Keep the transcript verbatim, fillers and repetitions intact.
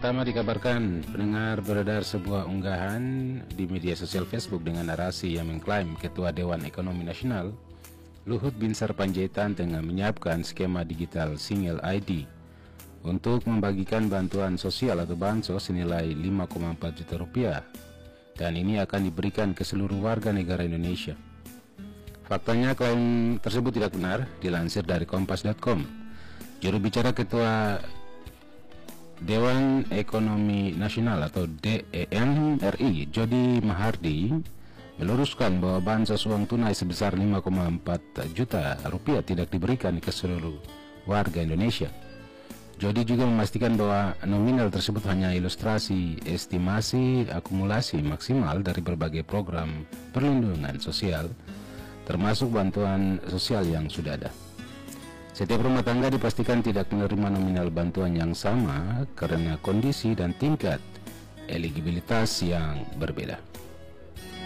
Pertama dikabarkan pendengar beredar sebuah unggahan di media sosial Facebook dengan narasi yang mengklaim Ketua Dewan Ekonomi Nasional Luhut Binsar Panjaitan tengah menyiapkan skema digital single I D untuk membagikan bantuan sosial atau bansos senilai lima koma empat juta rupiah, dan ini akan diberikan ke seluruh warga negara Indonesia. Faktanya klaim tersebut tidak benar. Dilansir dari kompas titik com, juru bicara Ketua Dewan Ekonomi Nasional atau D E N R I, Jody Mahardi, meluruskan bahwa bansos uang tunai sebesar lima koma empat juta rupiah tidak diberikan ke seluruh warga Indonesia. Jody juga memastikan bahwa nominal tersebut hanya ilustrasi estimasi akumulasi maksimal dari berbagai program perlindungan sosial, termasuk bantuan sosial yang sudah ada. Setiap rumah tangga dipastikan tidak menerima nominal bantuan yang sama karena kondisi dan tingkat eligibilitas yang berbeda.